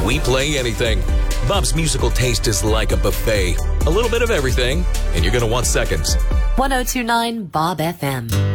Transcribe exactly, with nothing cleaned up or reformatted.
We play anything. Bob's musical taste is like a buffet. A little bit of everything, and you're going to want seconds. ten twenty-nine Bob F M.